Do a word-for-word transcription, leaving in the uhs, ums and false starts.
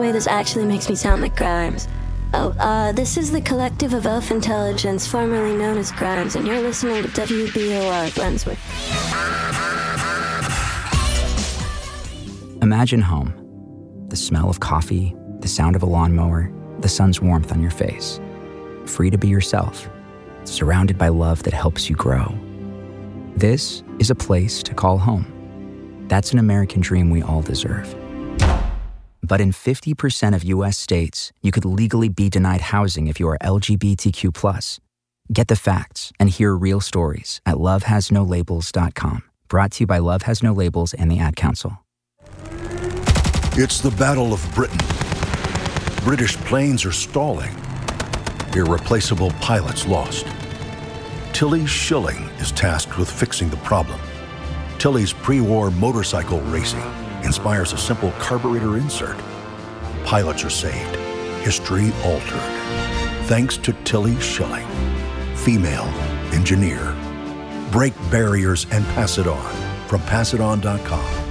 way, this actually makes me sound like Grimes. Oh, uh, this is the Collective of Elf Intelligence, formerly known as Grimes, and you're listening to W B O R Brunswick. Imagine home. The smell of coffee, the sound of a lawnmower, the sun's warmth on your face. Free to be yourself, surrounded by love that helps you grow. This is a place to call home. That's an American dream we all deserve. But in fifty percent of U S states, you could legally be denied housing if you are L G B T Q plus. Get the facts and hear real stories at love has no labels dot com. Brought to you by Love Has No Labels and the Ad Council. It's the Battle of Britain. British planes are stalling. Irreplaceable pilots lost. Tilly Schilling is tasked with fixing the problem. Tilly's pre-war motorcycle racing inspires a simple carburetor insert. Pilots are saved. History altered. Thanks to Tilly Schilling, female engineer. Break barriers and pass it on from pass it on dot com.